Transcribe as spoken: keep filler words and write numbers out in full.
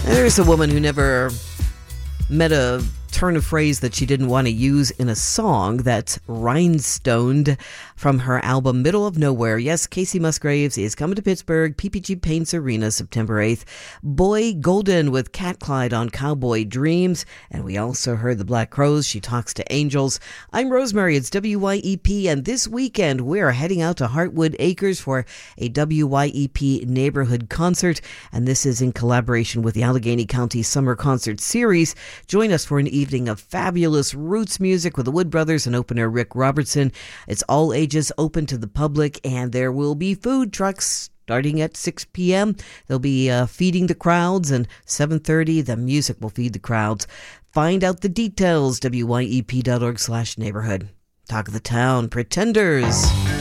There's a woman who never met a turn of phrase that she didn't want to use in a song. That's Rhinestoned from her album Middle of Nowhere. Yes, Casey Musgraves is coming to Pittsburgh, P P G Paints Arena, September eighth. Boy Golden with Cat Clyde on Cowboy Dreams. And we also heard the Black Crowes, She Talks to Angels. I'm Rosemary, it's W Y E P, and this weekend we're heading out to Heartwood Acres for a W Y E P neighborhood concert, and this is in collaboration with the Allegheny County Summer Concert Series. Join us for an evening of fabulous roots music with the Wood Brothers and opener Rick Robertson. It's all ages, open to the public, and there will be food trucks starting at six p.m. They'll be uh, feeding the crowds, and seven thirty the music will feed the crowds. Find out the details, W Y E P dot org slash neighborhood. Talk of the Town, Pretenders.